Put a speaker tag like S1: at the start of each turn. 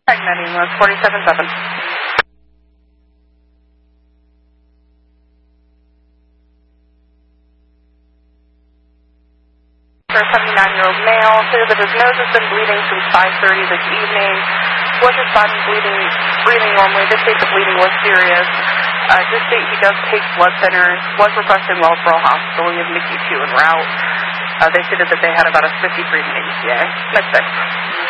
S1: Magnetic was 47.7. For a 79-year-old male, said that his nose has been bleeding since 5:30 this evening. Was his body breathing normally? Did state the bleeding was serious. Did state he does take blood thinners. Was requesting Wellsboro Hospital. We have Mickey 2 en route. They stated that they had about a 53 in ABCA. Next 6.